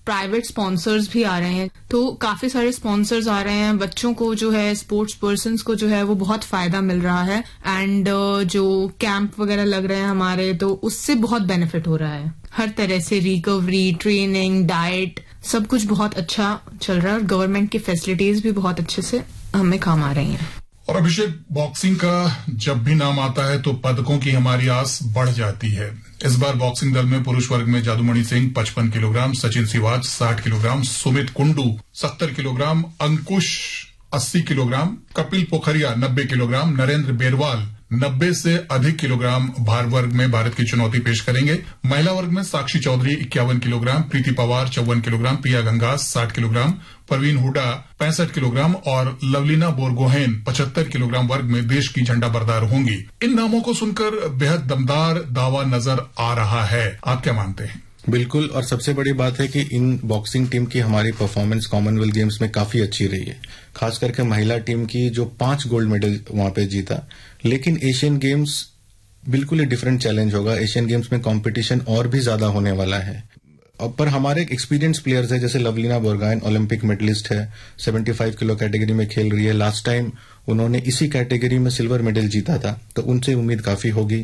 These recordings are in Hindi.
प्राइवेट स्पॉन्सर्स भी आ रहे हैं, तो काफी सारे स्पॉन्सर्स आ रहे हैं। बच्चों को जो है, स्पोर्ट्स पर्सन्स को जो है वो बहुत फायदा मिल रहा है। एंड जो कैंप वगैरह लग रहे हैं हमारे, तो उससे बहुत बेनिफिट हो रहा है। हर तरह से रिकवरी, ट्रेनिंग, डाइट, सब कुछ बहुत अच्छा चल रहा है। और गवर्नमेंट की फैसिलिटीज भी बहुत अच्छे से हमें काम आ रही हैं। और अभिषेक, बॉक्सिंग का जब भी नाम आता है तो पदकों की हमारी आस बढ़ जाती है। इस बार बॉक्सिंग दल में पुरुष वर्ग में जादूमणि Singh 55 kilogram, Sachin Siwach 60 kilogram, Sumit Kundu 70 kilogram, अंकुश 80 किलोग्राम, कपिल पोखरिया 90 किलोग्राम, नरेंद्र बेरवाल 90 से अधिक किलोग्राम भार वर्ग में भारत की चुनौती पेश करेंगे। महिला वर्ग में साक्षी चौधरी 51 किलोग्राम, प्रीति पवार 54 किलोग्राम, प्रिया गंगास 60 किलोग्राम, परवीन हुडा 65 किलोग्राम और लवलीना बोरगोहेन 75 किलोग्राम वर्ग में देश की झंडा बरदार होंगी। इन नामों को सुनकर बेहद दमदार दावा नजर आ रहा है। आप क्या मानते हैं? बिल्कुल, और सबसे बड़ी बात है कि इन बॉक्सिंग टीम की हमारी परफॉर्मेंस कॉमनवेल्थ गेम्स में काफी अच्छी रही है। खास करके महिला टीम की जो 5 गोल्ड मेडल वहां पे जीता। लेकिन एशियन गेम्स बिल्कुल ही डिफरेंट चैलेंज होगा। एशियन गेम्स में कंपटीशन और भी ज्यादा होने वाला है। पर हमारे एक एक्सपीरियंस प्लेयर्स है, जैसे लवलीना बोरगोहेन ओलंपिक मेडलिस्ट है, 75 किलो कैटेगरी में खेल रही है। लास्ट टाइम उन्होंने इसी कैटेगरी में सिल्वर मेडल जीता था, तो उनसे उम्मीद काफी होगी।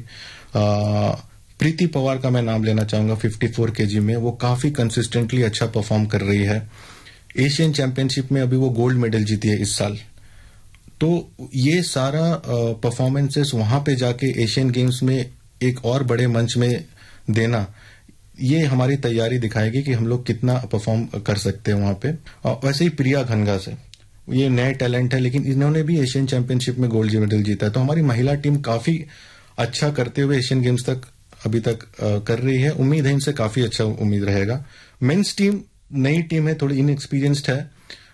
प्रीति पवार का मैं नाम लेना चाहूंगा, 54 केजी में वो काफी कंसिस्टेंटली अच्छा परफॉर्म कर रही है। एशियन चैंपियनशिप में अभी वो गोल्ड मेडल जीती है इस साल। तो ये सारा परफॉर्मेंसेस वहां पे जाके एशियन गेम्स में एक और बड़े मंच में देना, ये हमारी तैयारी दिखाएगी कि हम लोग कितना परफॉर्म कर सकते हैं वहां पे। वैसे ही प्रिया घनघास है, ये नए टैलेंट है, लेकिन इन्होंने भी एशियन चैंपियनशिप में गोल्ड मेडल जीता है। तो हमारी महिला टीम काफी अच्छा करते हुए एशियन गेम्स तक अभी तक कर रही है। उम्मीद है इनसे काफी अच्छा उम्मीद रहेगा। मेंस टीम नई टीम है, थोड़ी इनएक्सपीरियंस्ड है,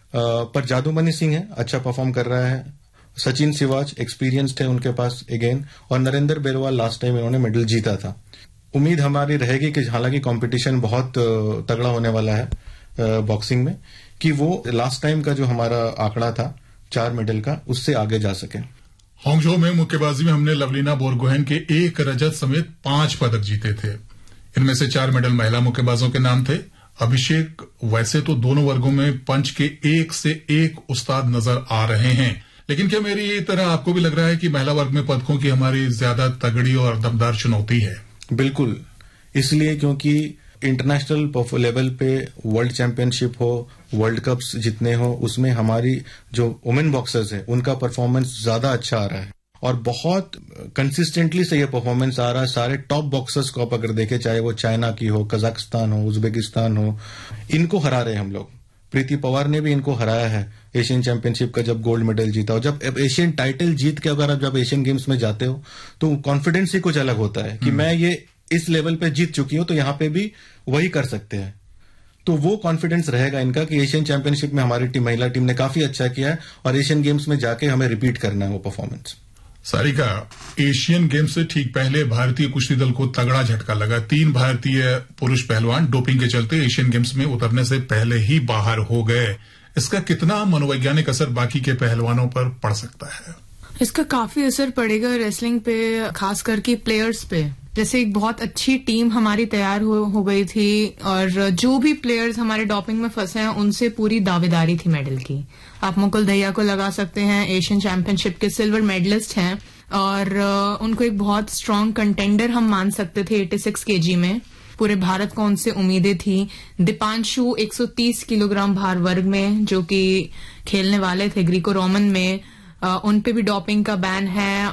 पर जादूमणि सिंह है, अच्छा परफॉर्म कर रहा है। सचिन सिवाच एक्सपीरियंस्ड है उनके पास अगेन, और नरेंद्र बेरवाल लास्ट टाइम इन्होंने मेडल जीता था। उम्मीद हमारी रहेगी कि हालांकि कंपटीशन बहुत तगड़ा होने वाला है बॉक्सिंग में, कि वो लास्ट टाइम का जो हमारा आंकड़ा था 4 मेडल का, उससे आगे जा सके। हांगझो में मुक्केबाजी में हमने लवलीना बोरगोहेन के 1 रजत समेत 5 पदक जीते थे। इनमें से 4 मेडल महिला मुक्केबाजों के नाम थे। अभिषेक, वैसे तो दोनों वर्गों में पंच के 1 से 1 उस्ताद नजर आ रहे हैं, लेकिन क्या मेरी तरह आपको भी लग रहा है कि महिला वर्ग में पदकों की हमारी ज्यादा तगड़ी और दमदार चुनौती है? बिल्कुल, इसलिए क्योंकि इंटरनेशनल लेवल पे वर्ल्ड चैंपियनशिप हो, वर्ल्ड कप्स जितने हो, उसमें हमारी जो वुमेन बॉक्सर्स है उनका परफॉर्मेंस ज्यादा अच्छा आ रहा है और बहुत कंसिस्टेंटली से ये परफॉर्मेंस आ रहा है। सारे टॉप बॉक्सर्स को आप अगर देखें, चाहे वो चाइना की हो, कजाकिस्तान हो, उज्बेकिस्तान हो, इनको हरा रहे हैं हम लोग। प्रीति पवार ने भी इनको हराया है एशियन चैंपियनशिप का जब गोल्ड मेडल जीता हो। जब एशियन टाइटल जीत के अगर आप जब एशियन गेम्स में जाते हो तो कॉन्फिडेंस ही कुछ अलग होता है कि मैं ये इस लेवल पे जीत चुकी हूं, तो यहां पे भी वही कर सकते हैं। तो वो कॉन्फिडेंस रहेगा इनका कि एशियन चैंपियनशिप में हमारी टीम, महिला टीम ने काफी अच्छा किया है और एशियन गेम्स में जाके हमें रिपीट करना है वो परफॉर्मेंस। सारिका, एशियन गेम्स से ठीक पहले भारतीय कुश्ती दल को तगड़ा झटका लगा। 3 भारतीय पुरुष पहलवान डोपिंग के चलते एशियन गेम्स में उतरने से पहले ही बाहर हो गए। इसका कितना मनोवैज्ञानिक असर बाकी के पहलवानों पर पड़ सकता है? इसका काफी असर पड़ेगा रेसलिंग पे, खास करके प्लेयर्स पे। जैसे एक बहुत अच्छी टीम हमारी तैयार हो गई थी और जो भी प्लेयर्स हमारे डोपिंग में फंसे हैं उनसे पूरी दावेदारी थी मेडल की। आप मुकुल दहिया को लगा सकते हैं, एशियन चैंपियनशिप के सिल्वर मेडलिस्ट हैं और उनको एक बहुत स्ट्रांग कंटेंडर हम मान सकते थे 86 केजी में। पूरे भारत को उनसे उम्मीदें थी। दीपांशु 130 किलोग्राम भार वर्ग में जो कि खेलने वाले थे ग्रीको रोमन में, उन पे भी डोपिंग का बैन है।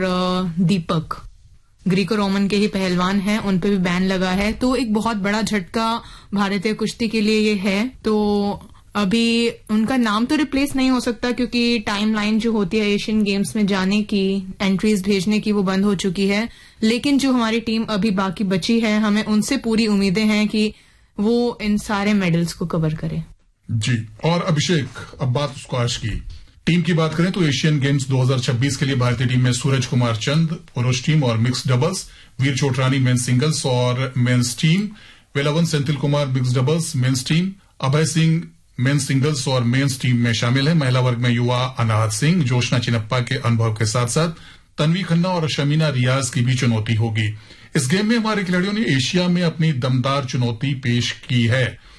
और दीपक ग्रीको रोमन के ही पहलवान हैं, उन पे भी बैन लगा है। तो एक बहुत बड़ा झटका भारतीय कुश्ती के लिए ये है। तो अभी उनका नाम तो रिप्लेस नहीं हो सकता क्योंकि टाइमलाइन जो होती है एशियन गेम्स में जाने की, एंट्रीज भेजने की, वो बंद हो चुकी है। लेकिन जो हमारी टीम अभी बाकी बची है, हमें उनसे पूरी उम्मीदें हैं कि वो इन सारे मेडल्स को कवर करे। जी, और अभिषेक, अब बात स्क्वाश की टीम की बात करें तो एशियन गेम्स 2026 के लिए भारतीय टीम में सूरज कुमार चंद पुरुष टीम और मिक्स डबल्स, वीर चोटरानी मेंस सिंगल्स और men's team, Velavan Senthil Kumar mix doubles men's team, Abhay Singh men's singles और मेंस टीम में शामिल है। महिला वर्ग में युवा अनाहत सिंह, जोशना चिनप्पा के अनुभव के साथ साथ तन्वी खन्ना और शमीना रियाज की भी चुनौती होगी। इस गेम में हमारे खिलाड़ियों ने एशिया में अपनी दमदार चुनौती पेश की है।